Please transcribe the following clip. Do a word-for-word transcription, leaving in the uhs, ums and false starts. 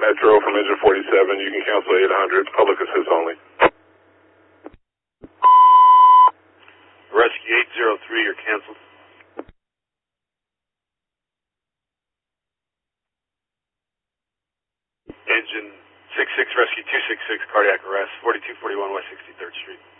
Metro from engine forty-seven. You can cancel eight hundred. Public assist only. Rescue eight zero three, you're canceled. Engine six six, Rescue two six six, cardiac arrest, forty-two forty-one West sixty-third Street.